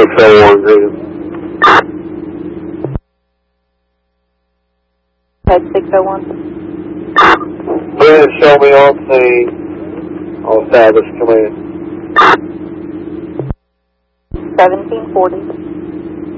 601. Head 601. Go ahead and show me on scene. I'll establish command. 1740.